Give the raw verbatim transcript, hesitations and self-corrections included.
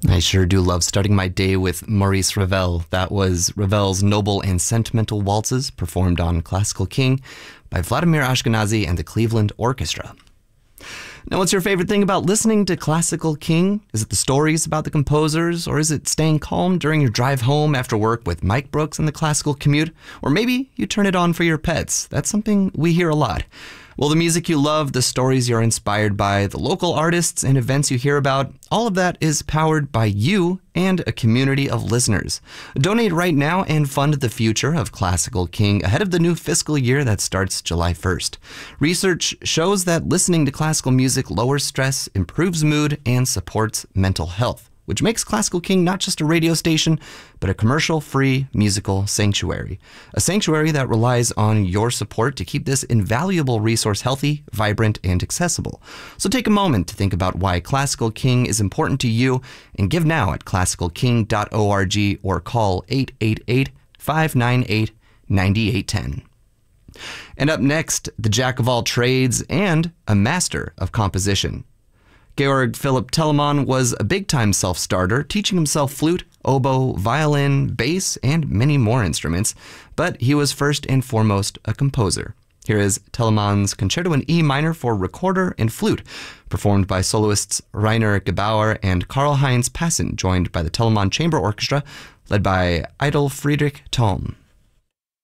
I sure do love starting my day with Maurice Ravel. That was Ravel's Noble and Sentimental Waltzes, performed on Classical King by Vladimir Ashkenazy and the Cleveland Orchestra. Now, what's your favorite thing about listening to Classical King? Is it the stories about the composers, or is it staying calm during your drive home after work with Mike Brooks and the Classical Commute? Or maybe you turn it on for your pets. That's something we hear a lot. Well, the music you love, the stories you're inspired by, the local artists and events you hear about, all of that is powered by you and a community of listeners. Donate right now and fund the future of Classical King ahead of the new fiscal year that starts July first. Research shows that listening to classical music lowers stress, improves mood, and supports mental health, which makes Classical King not just a radio station, but a commercial-free musical sanctuary. A sanctuary that relies on your support to keep this invaluable resource healthy, vibrant, and accessible. So take a moment to think about why Classical King is important to you and give now at classical king dot org or call eight eight eight, five nine eight, nine eight one zero. And up next, the jack of all trades and a master of composition. Georg Philipp Telemann was a big-time self-starter, teaching himself flute, oboe, violin, bass, and many more instruments, but he was first and foremost a composer. Here is Telemann's Concerto in E minor for recorder and flute, performed by soloists Rainer Gebauer and Karl-Heinz Passen, joined by the Telemann Chamber Orchestra, led by Idol Friedrich Thom.